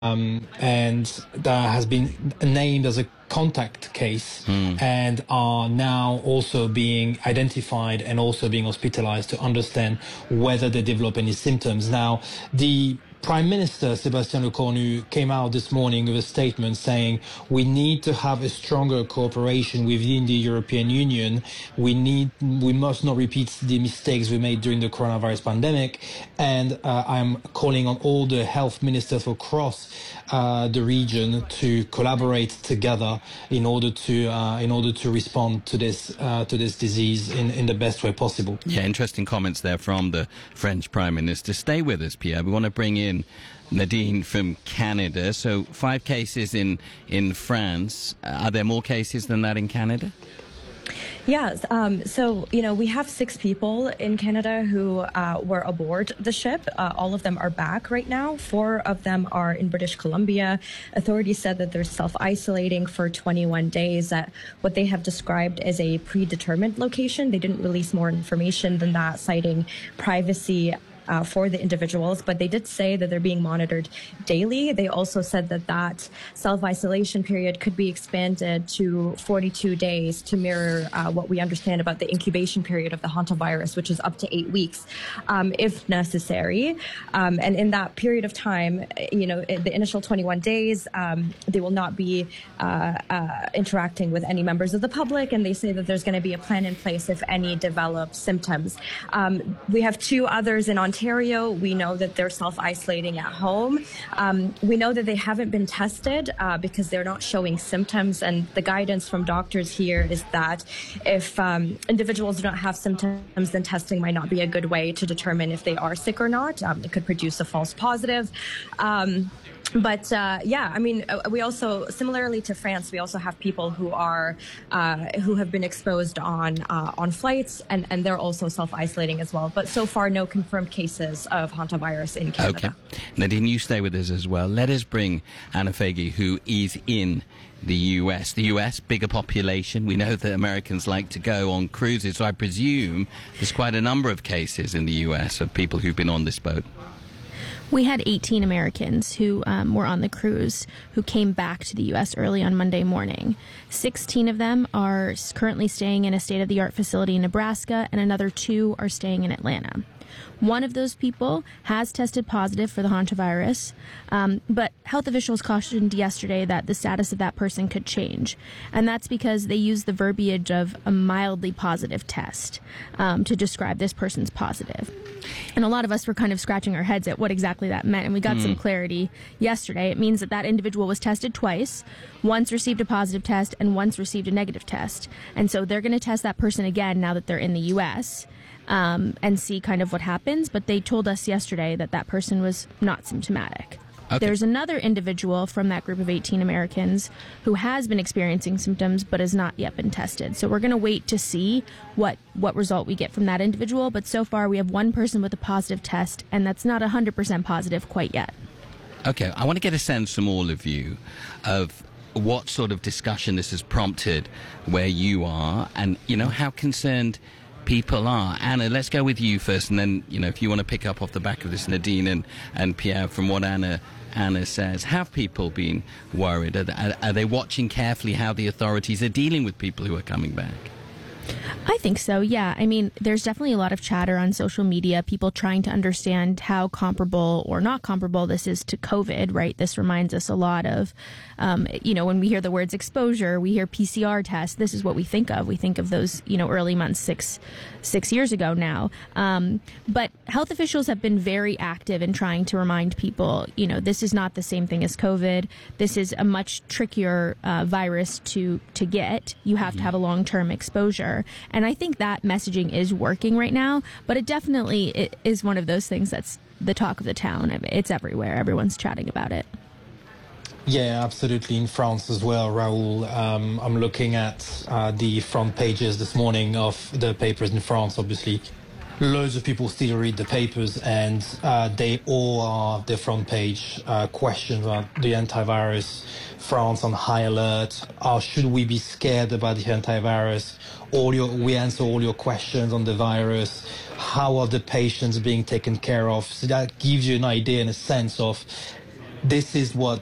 and that has been named as a contact case and are now also being identified and also being hospitalized to understand whether they develop any symptoms. Now, the Prime Minister Sébastien Lecornu came out this morning with a statement saying we need to have a stronger cooperation within the European Union. We must not repeat the mistakes we made during the coronavirus pandemic. And I'm calling on all the health ministers across the region to collaborate together in order to respond to this disease in the best way possible. Yeah, interesting comments there from the French Prime Minister. Stay with us, Pierre. We want to bring in Nadine from Canada. So 5 cases in France. Are there more cases than that in Canada? Yes. So, we have 6 people in Canada who were aboard the ship. All of them are back right now. 4 of them are in British Columbia. Authorities said that they're self-isolating for 21 days at what they have described as a predetermined location. They didn't release more information than that, citing privacy for the individuals, but they did say that they're being monitored daily. They also said that self-isolation period could be expanded to 42 days to mirror what we understand about the incubation period of the hantavirus, which is up to 8 weeks, if necessary. And in that period of time, the initial 21 days, they will not be interacting with any members of the public, and they say that there's going to be a plan in place if any develop symptoms. We have 2 others in Ontario. We know that they're self-isolating at home. We know that they haven't been tested because they're not showing symptoms. And the guidance from doctors here is that if individuals do not have symptoms, then testing might not be a good way to determine if they are sick or not. It could produce a false positive. We also, similarly to France, we also have people who have been exposed on flights, and they're also self-isolating as well. But so far, no confirmed cases of hantavirus in Canada. Okay. Nadine, you stay with us as well. Let us bring Anna Faggy, who is in the US. The US, bigger population. We know that Americans like to go on cruises, so I presume there's quite a number of cases in the US of people who've been on this boat. We had 18 Americans who were on the cruise who came back to the U.S. early on Monday morning. 16 of them are currently staying in a state-of-the-art facility in Nebraska, and another 2 are staying in Atlanta. One of those people has tested positive for the hantavirus, but health officials cautioned yesterday that the status of that person could change. And that's because they use the verbiage of a mildly positive test to describe this person's positive. And a lot of us were kind of scratching our heads at what exactly that meant, and we got some clarity yesterday. It means that individual was tested twice, once received a positive test and once received a negative test. And so they're going to test that person again now that they're in the U.S., and see kind of what happens. But they told us yesterday that that person was not symptomatic. Okay. There's another individual from that group of 18 Americans who has been experiencing symptoms but has not yet been tested. So we're going to wait to see what result we get from that individual. But so far we have one person with a positive test, and that's not 100% positive quite yet. Okay, I want to get a sense from all of you of what sort of discussion this has prompted where you are, and, how concerned people are. Anna, let's go with you first, and then, if you want to pick up off the back of this, Nadine and Pierre, from what Anna says. Have people been worried? Are they watching carefully how the authorities are dealing with people who are coming back? I think so, yeah. I mean, there's definitely a lot of chatter on social media, people trying to understand how comparable or not comparable this is to COVID, right? This reminds us a lot of, when we hear the words exposure, we hear PCR tests. This is what we think of. We think of those, early months, six years ago now. But health officials have been very active in trying to remind people, this is not the same thing as COVID. This is a much trickier virus to get. You have to have a long-term exposure. And I think that messaging is working right now, but it is one of those things that's the talk of the town. It's everywhere. Everyone's chatting about it. Yeah, absolutely. In France as well, Raoul. I'm looking at the front pages this morning of the papers in France, obviously. Loads of people still read the papers, and they all are the front page questions about the antivirus. France on high alert. Should we be scared about the antivirus? We answer all your questions on the virus. How are the patients being taken care of? So that gives you an idea and a sense of this is what